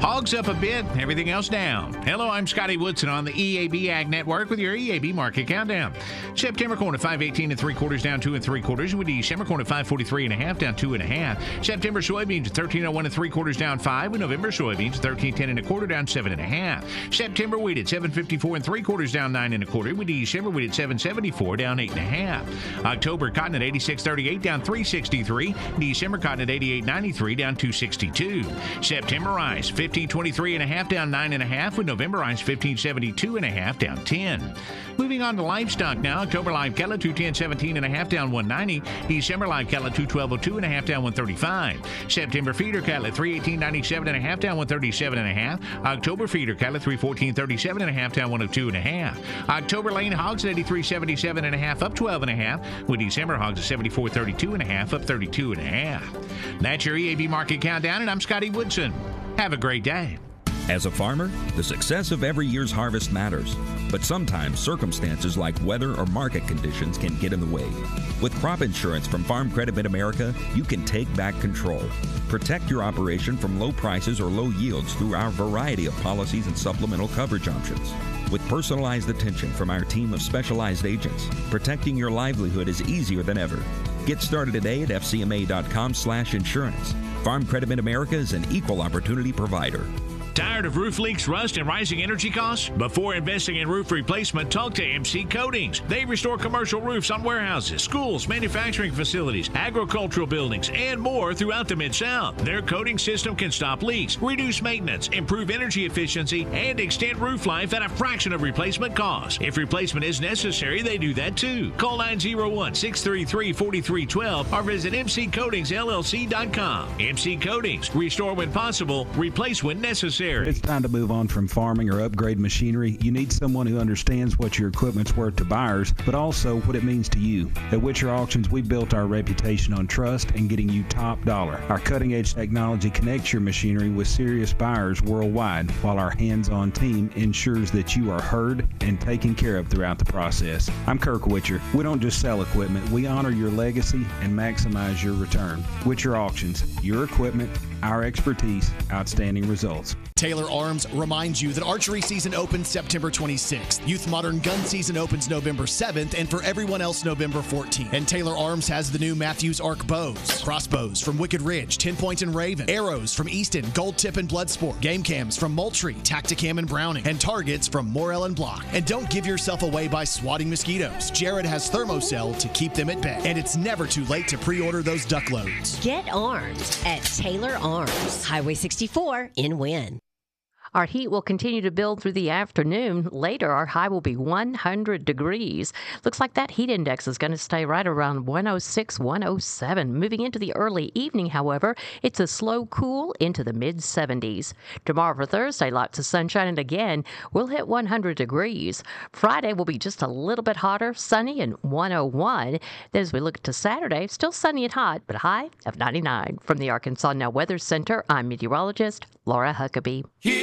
Hogs up a bit, everything else down. Hello, I'm Scotty Woodson on the EAB Ag Network with your EAB Market Countdown. September corn at 5.18 3/4 down 2 3/4. With December corn at 5.43 1/2 down 2 1/2. September soybeans at 13.01 3/4 down 5. With November soybeans at 13.10 1/4 down 7 1/2. September wheat at 7.54 3/4 down 9 1/4. With December wheat at 7.74 down 8 1/2. October cotton at 86.38 down 3.63. December cotton at 88.93 down 2.62. September rice 15.23 1/2 down 9 1/2. With November rice 15.72 1/2 down 10. Moving on to livestock now. October live cattle 210.17 1/2 down 190. December live cattle 212.02 1/2 down 135. September feeder cattle at 318.97 1/2 down 137 1/2. October feeder cattle 314.37 1/2 down 102 1/2. October lane hogs at 83.77 1/2 up 12 1/2. With December hogs at 74.32 1/2 up 32 1/2. That's your EAB Market Countdown, and I'm Scotty Woodson. Have a great day. As a farmer, the success of every year's harvest matters. But sometimes circumstances like weather or market conditions can get in the way. With crop insurance from Farm Credit Mid-America, you can take back control. Protect your operation from low prices or low yields through our variety of policies and supplemental coverage options. With personalized attention from our team of specialized agents, protecting your livelihood is easier than ever. Get started today at fcma.com/insurance. Farm Credit Mid-America is an equal opportunity provider. Tired of roof leaks, rust, and rising energy costs? Before investing in roof replacement, talk to MC Coatings. They restore commercial roofs on warehouses, schools, manufacturing facilities, agricultural buildings, and more throughout the Mid-South. Their coating system can stop leaks, reduce maintenance, improve energy efficiency, and extend roof life at a fraction of replacement cost. If replacement is necessary, they do that too. Call 901-633-4312 or visit mccoatingsllc.com. MC Coatings. Restore when possible, replace when necessary. It's time to move on from farming or upgrade machinery. You need someone who understands what your equipment's worth to buyers, but also what it means to you. At Witcher Auctions, we built our reputation on trust and getting you top dollar. Our cutting-edge technology connects your machinery with serious buyers worldwide, while our hands-on team ensures that you are heard and taken care of throughout the process. I'm Kirk Witcher. We don't just sell equipment, we honor your legacy and maximize your return. Witcher Auctions, your equipment, our expertise, outstanding results. Taylor Arms reminds you that archery season opens September 26th. Youth Modern Gun season opens November 7th, and for everyone else, November 14th. And Taylor Arms has the new Matthews Arc bows, crossbows from Wicked Ridge, 10 Point and Raven, arrows from Easton, Gold Tip and Bloodsport, game cams from Moultrie, Tacticam and Browning, and targets from Morrell and Block. And don't give yourself away by swatting mosquitoes. Jared has Thermocell to keep them at bay. And it's never too late to pre-order those duck loads. Get armed at Taylor Arms, Highway 64 in Wynn. Our heat will continue to build through the afternoon. Later, our high will be 100 degrees. Looks like that heat index is going to stay right around 106, 107. Moving into the early evening, however, it's a slow cool into the mid-70s. Tomorrow for Thursday, lots of sunshine, and again, we'll hit 100 degrees. Friday will be just a little bit hotter, sunny, and 101. Then as we look to Saturday, still sunny and hot, but high of 99. From the Arkansas Now Weather Center, I'm meteorologist Laura Huckabee.